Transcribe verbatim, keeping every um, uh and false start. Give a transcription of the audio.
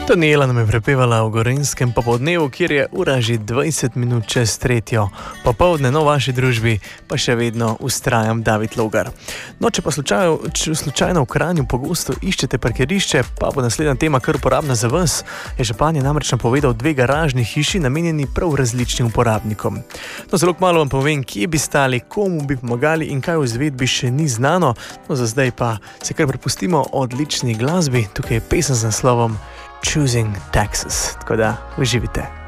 Daniela nam je prepevala v Gorenjskem popoldnevu, kjer je ura že dvajset minut čez tretjo. Popoldne no v vaši družbi pa še vedno ustrajam David Logar. No, če pa slučajno, če slučajno v Kranju pogosto iščete parkirišče, pa bo naslednja tema kar uporabna za vas. Je župan je namreč napovedal dve garažni hiši, namenjeni prav različnim uporabnikom. No, zelo kmalu vam povem, kje bi stali, komu bi pomagali in kaj v izvedbi še ni znano. No, za zdaj pa se kar prepustimo odlični glasbi. Tukaj je pesem z naslovom Choosing Texas, tako da uživite.